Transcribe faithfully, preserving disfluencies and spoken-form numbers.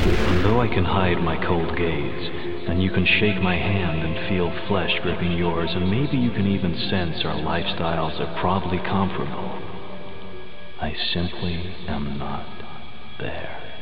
And though I can hide my cold gaze, and you can shake my hand and feel flesh gripping yours, and maybe you can even sense our lifestyles are probably comparable, I simply am not there.